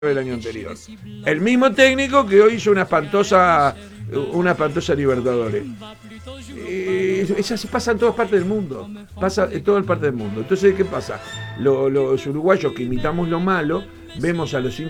del año anterior. El mismo técnico que hoy hizo una espantosa Libertadores. Es así, pasa en todas partes del mundo. Pasa en todas partes del mundo. Entonces, ¿qué pasa? Los uruguayos que imitamos lo malo, vemos a los